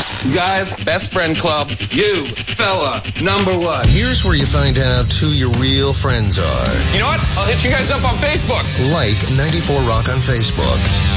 You guys, best friend club, you, fella, number one. Here's where you find out who your real friends are. You know what? I'll hit you guys up on Facebook. Like 94 Rock on Facebook.